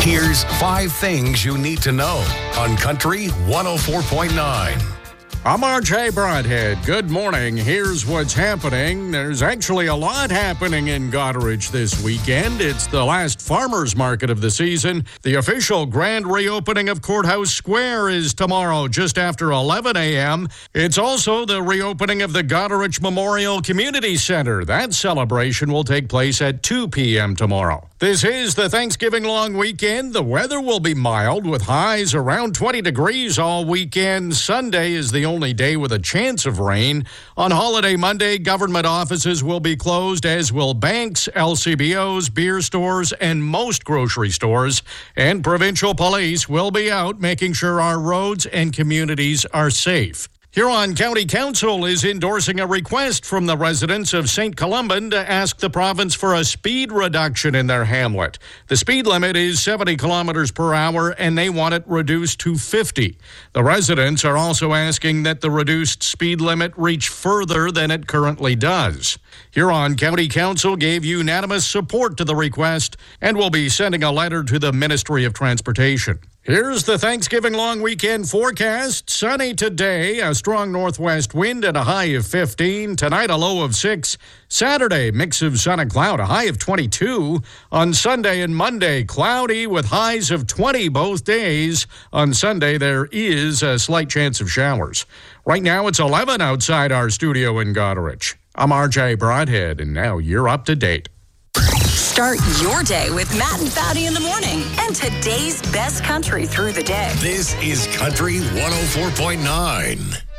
Here's 5 things you need to know on Country 104.9. I'm RJ Broadhead. Good morning. Here's what's happening. There's actually a lot happening in Goderich this weekend. It's the last farmers market of the season. The official grand reopening of Courthouse Square is tomorrow just after 11 a.m. It's also the reopening of the Goderich Memorial Community Center. That celebration will take place at 2 p.m. tomorrow. This is the Thanksgiving long weekend. The weather will be mild with highs around 20 degrees all weekend. Sunday is the only day with a chance of rain. On holiday Monday, government offices will be closed, as will banks, LCBOs, beer stores, and most grocery stores. And provincial police will be out making sure our roads and communities are safe. Huron County Council is endorsing a request from the residents of St. Columban to ask the province for a speed reduction in their hamlet. The speed limit is 70 kilometers per hour, and they want it reduced to 50. The residents are also asking that the reduced speed limit reach further than it currently does. Huron County Council gave unanimous support to the request and will be sending a letter to the Ministry of Transportation. Here's the Thanksgiving long weekend forecast. Sunny today, a strong northwest wind and a high of 15. Tonight, a low of 6. Saturday, mix of sun and cloud, a high of 22. On Sunday and Monday, cloudy with highs of 20 both days. On Sunday, there is a slight chance of showers. Right now, it's 11 outside our studio in Goderich. I'm RJ Broadhead, and now you're up to date. Start your day with Matt and Fatty in the morning and today's best country through the day. This is Country 104.9.